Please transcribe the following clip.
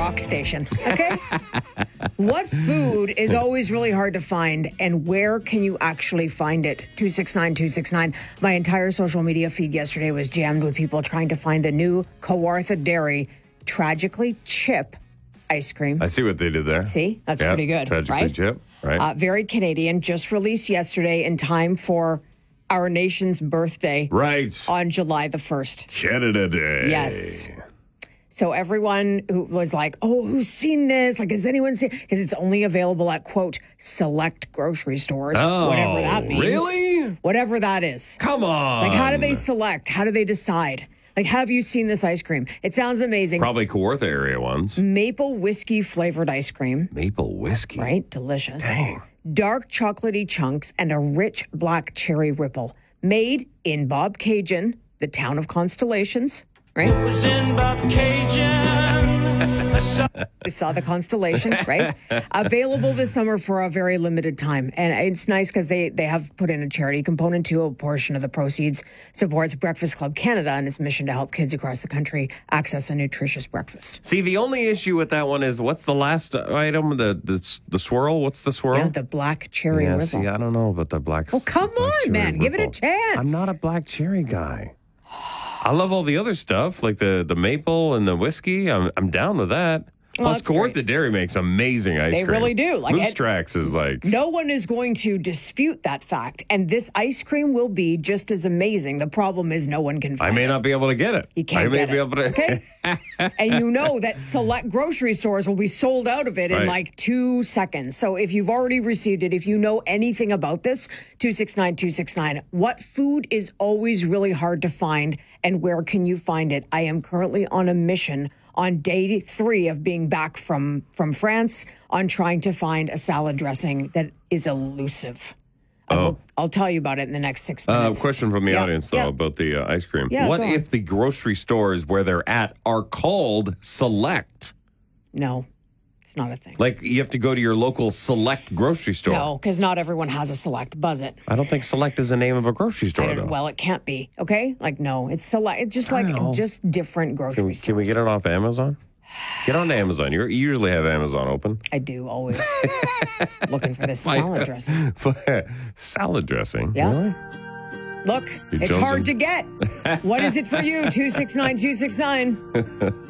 rock station, okay? What food is always really hard to find, and where can you actually find it? 269-269. My entire social media feed yesterday was jammed with people trying to find the new Kawartha Dairy Tragically Chip ice cream. I see what they did there. See? That's pretty good, Tragically right? Chip, right? Very Canadian, just released yesterday in time for our nation's birthday. Right. On July the 1st. Canada Day. Yes. So everyone who was like, oh, who's seen this? Like, has anyone seen? Because it's only available at, quote, select grocery stores. Oh, whatever that means. really? Whatever that is. Come on. Like, how do they select? How do they decide? Like, have you seen this ice cream? It sounds amazing. Probably Kawartha area ones. Maple whiskey flavored ice cream. Maple whiskey. Right? Delicious. Dang. Dark chocolatey chunks and a rich black cherry ripple. Made in Bob Cajun, the town of Constellations. Right? It was in Bob Cajun. We saw the constellation, right? Available this summer for a very limited time. And it's nice because they have put in a charity component to a portion of the proceeds supports Breakfast Club Canada and its mission to help kids across the country access a nutritious breakfast. See, the only issue with that one is what's the last item? The swirl? What's the swirl? Yeah, the black cherry yeah, ripple. See, I don't know about the black. Oh, come black on, cherry man. Give it a ripple. chance. I'm not a black cherry guy. I love all the other stuff, like the maple and the whiskey. I'm down with that. Well, Plus, that's great. Kawartha Dairy makes amazing ice They cream. really do. Like, Moose Tracks is like... No one is going to dispute that fact. And this ice cream will be just as amazing. The problem is no one can find I may it. not be able to get it. You can't I may get be it. able to... Okay? And you know that select grocery stores will be sold out of it in Right. like 2 seconds. So if you've already received it, if you know anything about this, 269-269. What food is always really hard to find and where can you find it? I am currently on a mission on day 3 of being back from France on trying to find a salad dressing that is elusive. I'll tell you about it in the next 6 minutes. Question from the Yeah, audience, though, yeah. about the ice cream. Yeah, what go on. if the grocery stores where they're at are called Select? No, it's not a thing. Like, you have to go to your local Select grocery store. No, because not everyone has a Select. Buzz it. I don't think Select is the name of a grocery store, though. Well, it can't be. Okay, like no, it's Select. It's just like know. just different grocery stores. Can we get it off Amazon? Get on Amazon. You usually have Amazon open. I do always looking for this salad dressing. Salad dressing? Yeah. Really? Look, You it's chose hard them. to get. What is it for you? 269-269.